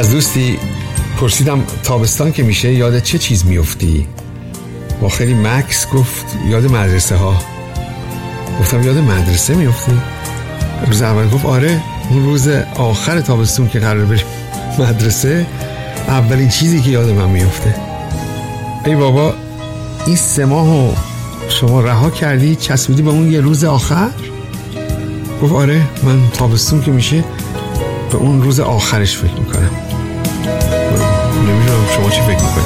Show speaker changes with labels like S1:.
S1: از دوستی پرسیدم تابستان که میشه یاد چه چیز میفتی؟ با خیلی مکس گفت یاد مدرسه ها. گفتم یاد مدرسه میفتی؟ روز اول گفت آره، اون روز آخر تابستون که قرار بریم مدرسه اولین چیزی که یاد من میفته. ای بابا، این 3 ماهو شما رها کردی چسبیدی به اون یه روز آخر؟ گفت آره، من تابستون که میشه به اون روز آخرش فکر میکنم. نمیدونم شما چی فکر میکنید؟